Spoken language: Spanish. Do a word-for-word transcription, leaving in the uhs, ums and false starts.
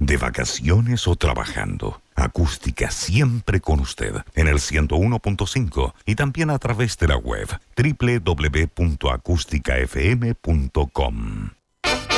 de vacaciones o trabajando. Acústica siempre con usted en el ciento uno punto cinco y también a través de la web doble u doble u doble u punto acústica f m punto com.